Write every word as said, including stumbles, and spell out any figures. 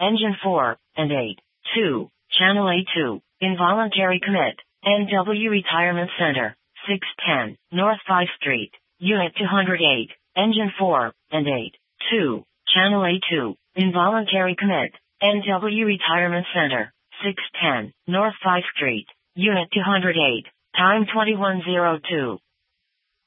Engine four and eight. two. Channel A two. Involuntary commit. N W Retirement Center. six ten. North five Street. Unit two hundred eight. Engine four and eight. two. Channel A two. Involuntary commit. N W Retirement Center. six ten. North five Street. Unit two hundred eight. Time twenty-one oh two.